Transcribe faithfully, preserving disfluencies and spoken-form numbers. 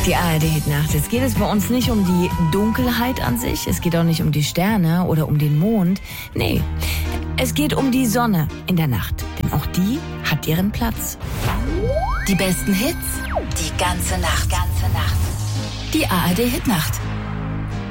Die A R D-Hitnacht. Jetzt geht es bei uns nicht um die Dunkelheit an sich, es geht auch nicht um die Sterne oder um den Mond. Nee, es geht um die Sonne in der Nacht, denn auch die hat ihren Platz. Die besten Hits, die ganze Nacht. Ganze Nacht. Die A R D-Hitnacht.